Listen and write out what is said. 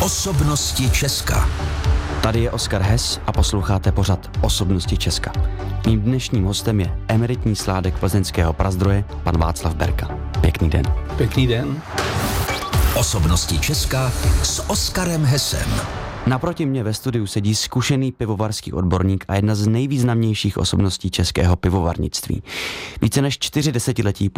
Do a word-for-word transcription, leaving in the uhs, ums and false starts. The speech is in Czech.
Osobnosti Česka. Tady je Oskar Hess a posloucháte pořad Osobnosti Česka. Mým dnešním hostem je emeritní sládek plzeňského Prazdroje, pan Václav Berka. Pěkný den. Pěkný den. Osobnosti Česka s Oskarem Hessem. Naproti mě ve studiu sedí zkušený pivovarský odborník a jedna z nejvýznamnějších osobností českého pivovarnictví. Více než čtyři desetiletí